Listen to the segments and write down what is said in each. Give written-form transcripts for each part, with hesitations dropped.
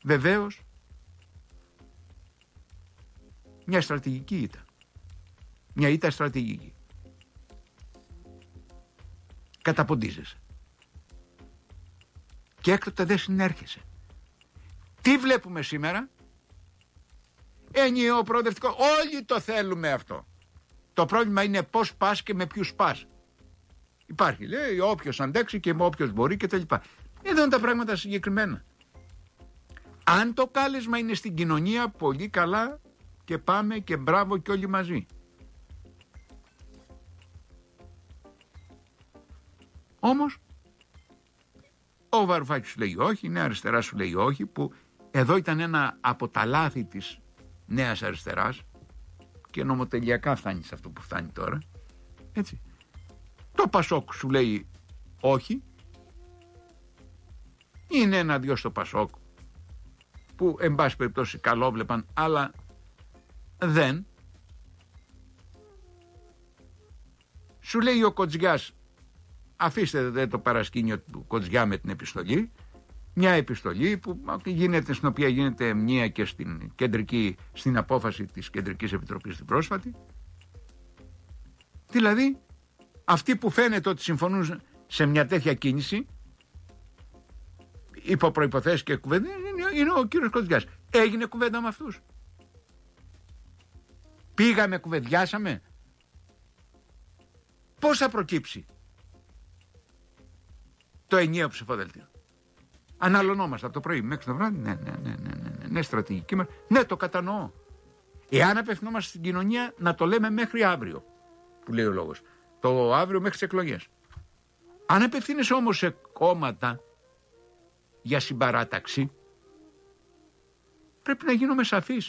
βεβαίως μια στρατηγική ήττα. Μια ήττα στρατηγική. Καταποντίζεσαι. Και έκτοτε δεν συνέρχεσαι. Τι βλέπουμε σήμερα? Ενιαίο προοδευτικό. Όλοι το θέλουμε αυτό. Το πρόβλημα είναι πώς πας και με ποιους πας. Υπάρχει, λέει, όποιος αντέξει και με όποιος μπορεί κτλ. Εδώ είναι τα πράγματα συγκεκριμένα. Αν το κάλεσμα είναι στην κοινωνία, πολύ καλά και πάμε και μπράβο και όλοι μαζί. Όμως ο Βαρουφάκης σου λέει όχι, η Νέα Αριστερά σου λέει όχι, που εδώ ήταν ένα από τα λάθη της Νέας Αριστεράς και νομοτελειακά φτάνει σε αυτό που φτάνει τώρα. Έτσι. Το Πασόκ σου λέει όχι. Είναι ένα-δυο στο Πασόκ που εν πάση περιπτώσει καλό βλέπαν, αλλά δεν. Σου λέει ο Κοτζιάς, αφήστε το παρασκήνιο του Κοτζιά με την επιστολή. Μια επιστολή που γίνεται, στην οποία γίνεται μνήα και στην απόφαση της Κεντρικής Επιτροπής την πρόσφατη. Δηλαδή, αυτοί που φαίνεται ότι συμφωνούν σε μια τέτοια κίνηση, υπό προϋποθέσεις και κουβέντα, είναι ο κύριος Κοτζιάς. Έγινε κουβέντα με αυτούς? Πήγαμε, κουβεντιάσαμε? Πώς θα προκύψει το ενιαίο ψηφοδέλτιο? Αναλωνόμαστε από το πρωί μέχρι το βράδυ. Ναι, στρατηγική μας. Ναι, το κατανοώ. Εάν απευθυνόμαστε στην κοινωνία, να το λέμε μέχρι αύριο, που λέει ο λόγος. Το αύριο μέχρι τις εκλογές. Αν απευθύνεσαι όμως σε κόμματα για συμπαράταξη, πρέπει να γίνουμε σαφείς.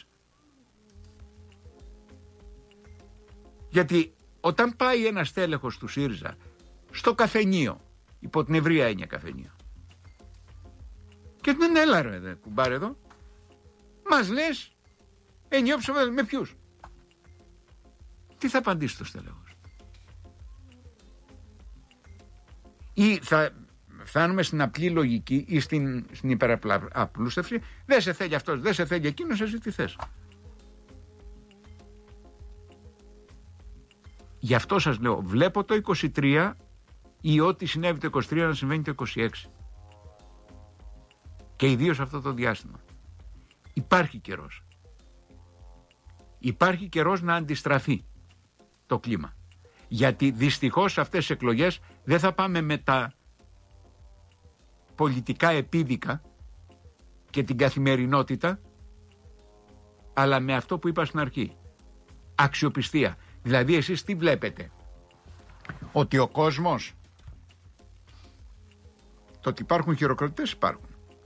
Γιατί όταν πάει ένας τέλεχος του ΣΥΡΙΖΑ στο καφενείο, υπό την ευρεία έννοια καφενείο, και δεν έλα ρε κουμπάρε εδώ, μας λες ενιαίο ψηφοδέλτιο, με ποιους? Τι θα απαντήσει το στέλεχος? Ή θα φτάνουμε στην απλή λογική ή στην υπεραπλούστευση? Δεν σε θέλει αυτός, δεν σε θέλει εκείνος, εσύ τι θες? Γι' αυτό σας λέω, βλέπω το 23 ή ό,τι συνέβη το 23 να συμβαίνει το 26. Και ιδίως αυτό το διάστημα. Υπάρχει καιρός. Υπάρχει καιρός να αντιστραφεί το κλίμα. Γιατί δυστυχώς σε αυτές τις εκλογές δεν θα πάμε με τα πολιτικά επίδικα και την καθημερινότητα, αλλά με αυτό που είπα στην αρχή. Αξιοπιστία. Δηλαδή εσείς τι βλέπετε? Ότι ο κόσμος, το ότι υπάρχουν χειροκροτητές υπάρχουν.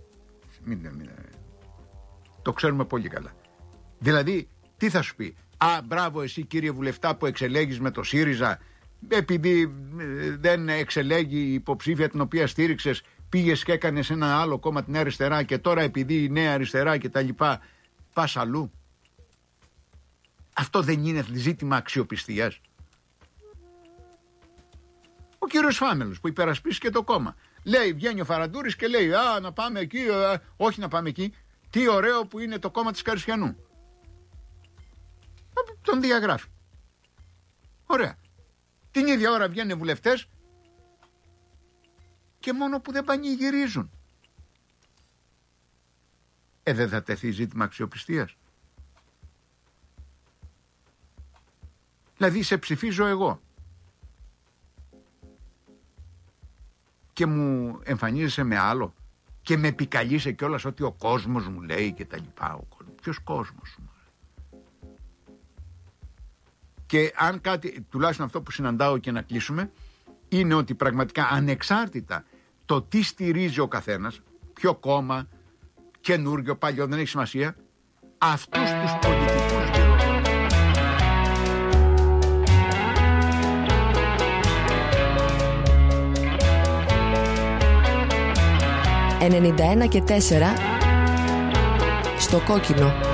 Το ξέρουμε πολύ καλά. Δηλαδή τι θα σου πει? Α, μπράβο εσύ κύριε βουλευτά που εξελέγεις με το ΣΥΡΙΖΑ, επειδή δεν εξελέγει η υποψήφια την οποία στήριξες, πήγες και έκανες ένα άλλο κόμμα, την αριστερά, και τώρα επειδή η Νέα Αριστερά και τα λοιπά πας αλλού. Αυτό δεν είναι ζήτημα αξιοπιστίας? Ο κύριος Φάμελος που υπερασπίστηκε το κόμμα, λέει, βγαίνει ο Φαραντούρης και λέει, α, να πάμε εκεί, όχι να πάμε εκεί, τι ωραίο που είναι το κόμμα της Καριστιανού. Τον διαγράφει. Ωραία. Την ίδια ώρα βγαίνουν βουλευτές και μόνο που δεν πανηγυρίζουν. Δεν θα τεθεί ζήτημα αξιοπιστίας? Δηλαδή σε ψηφίζω εγώ και μου εμφανίζεσαι με άλλο και με επικαλείσαι κιόλας ότι ο κόσμος μου λέει και τα λοιπά. Ποιος κόσμος σου? Και αν κάτι, τουλάχιστον αυτό που συναντάω και να κλείσουμε, είναι ότι πραγματικά ανεξάρτητα το τι στηρίζει ο καθένας, ποιο κόμμα, καινούργιο, παλιό, δεν έχει σημασία, αυτούς τους πολιτικούς γύρω. 91 και 4 στο κόκκινο.